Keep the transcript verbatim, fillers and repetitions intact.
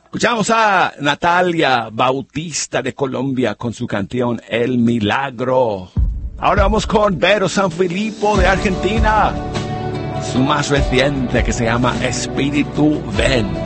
Escuchamos a Natalia Bautista de Colombia con su canción El Milagro. Ahora vamos con Vero Sanfilippo de Argentina. Su más reciente que se llama Espíritu Ven.